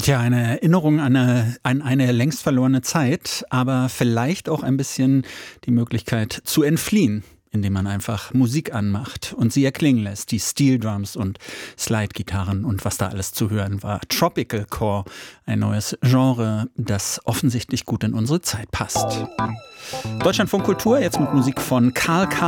Tja, eine Erinnerung an eine längst verlorene Zeit, aber vielleicht auch ein bisschen die Möglichkeit zu entfliehen, indem man einfach Musik anmacht und sie erklingen lässt. Die Steel Drums und Slide-Gitarren und was da alles zu hören war. Tropical Core, ein neues Genre, das offensichtlich gut in unsere Zeit passt. Deutschlandfunk Kultur, jetzt mit Musik von Karl